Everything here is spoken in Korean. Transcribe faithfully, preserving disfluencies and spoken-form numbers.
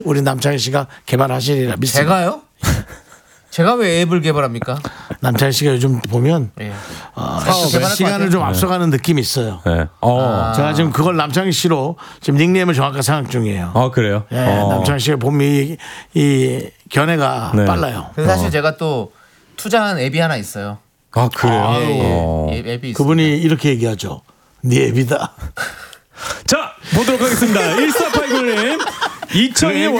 우리 남창희 씨가 개발하시리라 믿습니다. 제가요? 제가 왜 앱을 개발합니까? 남창희 씨가 요즘 보면 예. 어, 개발할 것 시간을 같아요. 좀 앞서가는 느낌이 있어요. 네. 어. 제가 지금 그걸 남창희 씨로 지금 닉네임을 정확하게 생각 중이에요. 아, 그래요? 예, 어. 남창희 씨의 봄이 이 견해가 네. 빨라요. 근데 사실 제가 또 투자한 앱이 하나 있어요. 아, 그래요? 예, 예. 어. 앱, 앱이 있어요. 그분이 이렇게 얘기하죠. 네 앱이다. 자, 보도록 하겠습니다. 일사팔구 님. 이천이 그러니까